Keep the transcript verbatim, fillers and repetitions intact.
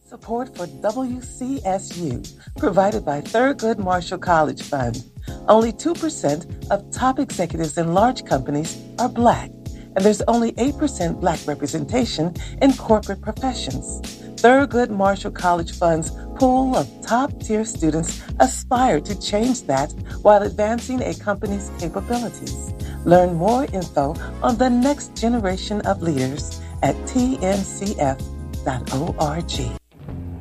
Support for W C S U, provided by Thurgood Marshall College Fund. Only two percent of top executives in large companies are Black, and there's only eight percent Black representation in corporate professions. Thurgood Marshall College Fund's pool of top-tier students aspire to change that while advancing a company's capabilities. Learn more info on the next generation of leaders at T N C F dot org.